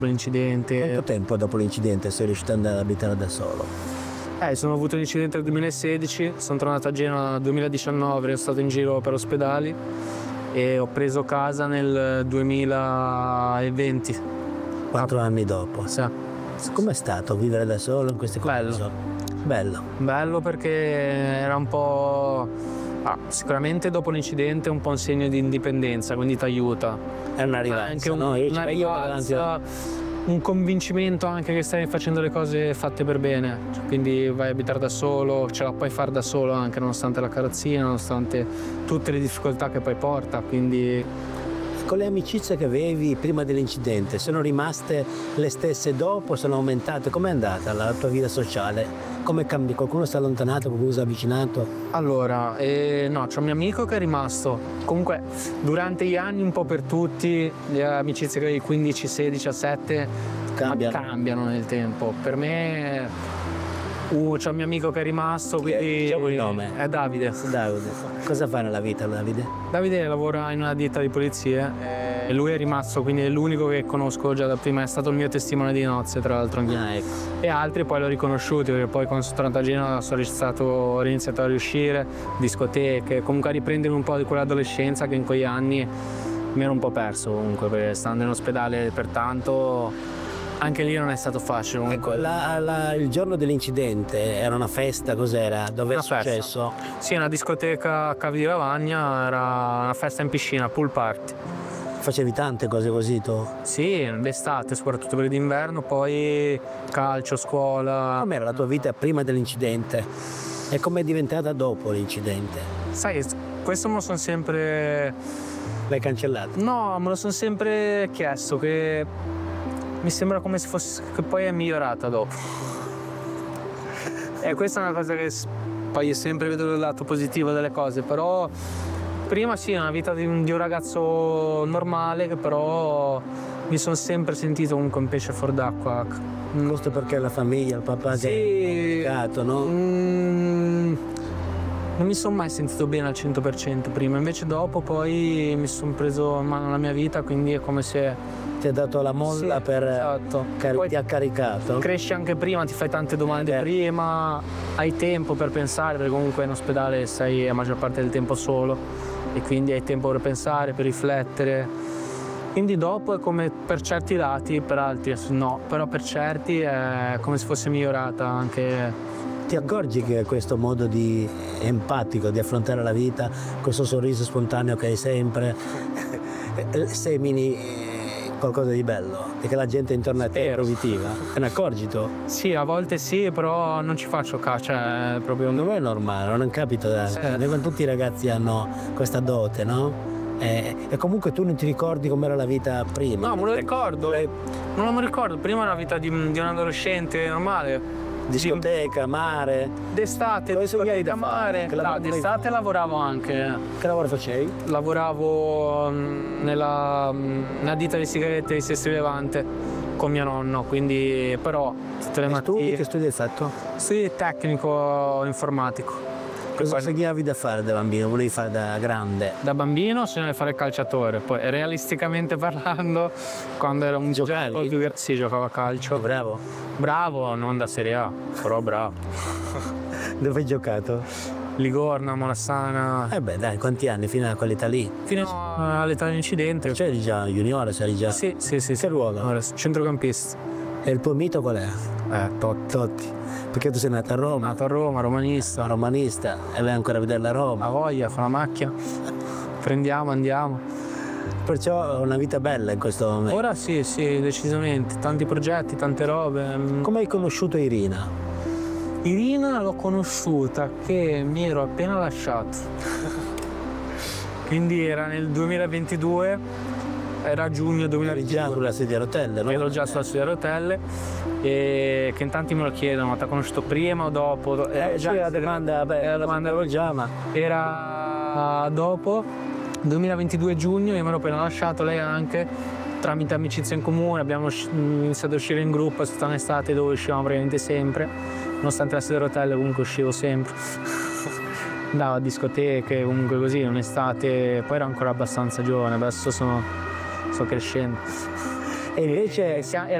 l'incidente. Quanto tempo dopo l'incidente sei riuscito ad andare ad abitare da solo? Sono avuto l'incidente nel 2016, sono tornato a Genova nel 2019, ero stato in giro per ospedali e ho preso casa nel 2020. 4 anni dopo. Sì. Com'è stato vivere da solo in queste condizioni? Bello perché era un po'... sicuramente dopo l'incidente è un po' un segno di indipendenza, quindi ti aiuta. È una rivalsa, no? Una rivalsa, un convincimento anche che stai facendo le cose fatte per bene, quindi vai a abitare da solo, ce la puoi fare da solo anche nonostante la carrozzina, nonostante tutte le difficoltà che poi porta, quindi... Con le amicizie che avevi prima dell'incidente, sono rimaste le stesse dopo, sono aumentate? Com'è andata la tua vita sociale? Come cambi? Qualcuno si è allontanato, qualcuno si è avvicinato? Allora, no, c'è un mio amico che è rimasto. Comunque, durante gli anni, un po' per tutti, le amicizie che avevi 15, 16, 17 cambiano nel tempo. Per me, c'è un mio amico che è rimasto, quindi... C'è un nome? È Davide. Cosa fa nella vita Davide? Davide lavora in una ditta di pulizie e lui è rimasto, quindi è l'unico che conosco già da prima, è stato il mio testimone di nozze tra l'altro anche. Ecco. E altri poi l'ho riconosciuti perché poi quando sono tornato a Genova ho iniziato a riuscire, discoteche, comunque a riprendere un po' di quell'adolescenza che in quegli anni mi ero un po' perso comunque, perché stando in ospedale per tanto anche lì non è stato facile comunque. Ecco, il giorno dell'incidente era una festa, cos'era? Dove è successo? Sì, una discoteca a Cavi di Lavagna, era una festa in piscina, pool party. Facevi tante cose così tu? Sì, d'estate, soprattutto per d'inverno, poi calcio, scuola. Com'era la tua vita prima dell'incidente? E com'è diventata dopo l'incidente? Sai, questo me lo sono sempre... L'hai cancellato? No, me lo sono sempre chiesto, che mi sembra come se fosse... che poi è migliorata dopo. E questa è una cosa che poi io sempre vedo il lato positivo delle cose, però... Prima sì, una vita di un ragazzo normale, che però mi sono sempre sentito comunque un pesce fuor d'acqua. Questo perché la famiglia, il papà sì, ti ha educato, no? Non mi sono mai sentito bene al 100% prima, invece dopo poi mi sono preso in mano la mia vita, quindi è come se... Ti ha dato la molla per... Esatto. Ti ha caricato. Cresci anche prima, ti fai tante domande prima, hai tempo per pensare, perché comunque in ospedale stai la maggior parte del tempo solo e quindi hai tempo per pensare, per riflettere. Quindi dopo è come per certi lati, per altri no, però per certi è come se fosse migliorata anche. Ti accorgi che questo modo di empatico di affrontare la vita, questo sorriso spontaneo che hai sempre, semini qualcosa di bello e che la gente intorno a te è provitiva? Te ne accorgi tu? Sì, a volte sì, però non ci faccio caso, cioè proprio... Non è normale, non capita quando tutti i ragazzi hanno questa dote, no? E comunque tu non ti ricordi com'era la vita prima? No, me lo ricordo, non me lo ricordo, prima era la vita di un adolescente normale. Discoteca, mare. D'estate, discoteca, mare. No, d'estate lavoravo anche. Che lavoro facevi? Lavoravo nella ditta di sigarette di Sestri Levante con mio nonno, quindi però tutte le mattine. Che studi hai fatto? Studi tecnico informatico. Cosa sognavi da fare da bambino? Volevi fare da grande? Da bambino sognavo di fare il calciatore, poi realisticamente parlando, quando ero un giocare più sì, giocavo a calcio. Bravo? Bravo, non da Serie A, però bravo. Dove hai giocato? Ligorna, Malassana. Beh dai, quanti ananni fino a quell'età lì? Fino all'età dell'incidente. Cioè eri già juniore, sei già? Sì. Che ruolo? Centrocampista. E il tuo mito qual è? Totti. Perché tu sei nato a Roma? Nato a Roma, romanista. Romanista, e vai ancora a vedere la Roma? A voglia, con la macchina. Prendiamo, andiamo. Perciò una vita bella in questo momento. Ora sì, decisamente. Tanti progetti, tante robe. Come hai conosciuto Irina? Irina l'ho conosciuta che mi ero appena lasciato. Quindi era nel 2022. Era giugno 2022. Eri già sulla sedia a rotelle, no? Ero già sulla sedia a rotelle e che in tanti me lo chiedono, ma ti ha conosciuto prima o dopo? La domanda ero già, ma... Era dopo, 2022 giugno, io mi ero appena lasciato, lei anche, tramite amicizia in comune, abbiamo iniziato a uscire in gruppo, è stata un'estate dove uscivamo praticamente sempre, nonostante la sedia a rotelle comunque uscivo sempre. Andavo a discoteche, comunque così, un'estate, poi ero ancora abbastanza giovane, adesso sto crescendo. E invece